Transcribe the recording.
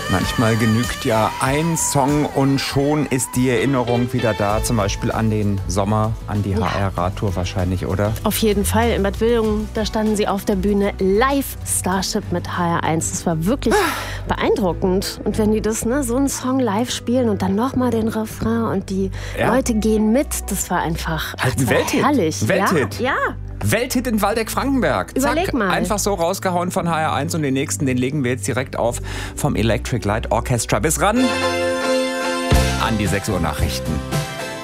Manchmal genügt ja ein Song und schon ist die Erinnerung wieder da, zum Beispiel an den Sommer, an die HR-Radtour wahrscheinlich, oder? Auf jeden Fall. In Bad Wildungen, da standen sie auf der Bühne live Starship mit HR1. Das war wirklich beeindruckend. Und wenn die das, so einen Song live spielen und dann nochmal den Refrain und die Leute gehen mit, das war einfach ein Welthit. Herrlich. Welthit. Ja. Welthit in Waldeck-Frankenberg. Überleg mal. Einfach so rausgehauen von HR1 und den nächsten, den legen wir jetzt direkt auf vom Electric Light Orchestra. Bis ran an die 6 Uhr Nachrichten.